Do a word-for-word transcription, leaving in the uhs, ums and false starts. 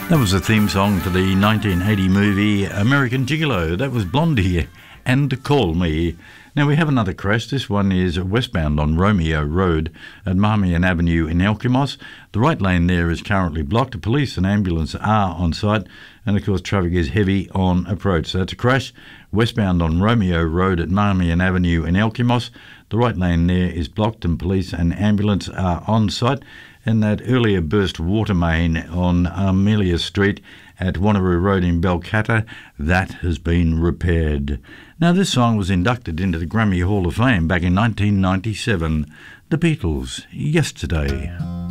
That was the theme song for the nineteen eighty movie American Gigolo. That was Blondie and Call Me. Now we have another crash. This one is westbound on Romeo Road at Marmion Avenue in Elkimos. The right lane there is currently blocked. Police and ambulance are on site, and of course traffic is heavy on approach. So that's a crash westbound on Romeo Road at Marmion Avenue in Elkimos. The right lane there is blocked and police and ambulance are on site. And that earlier burst water main on Amelia Street at Wanneroo Road in Balcatta, that has been repaired. Now this song was inducted into the Grammy Hall of Fame back in nineteen ninety-seven. The Beatles, Yesterday.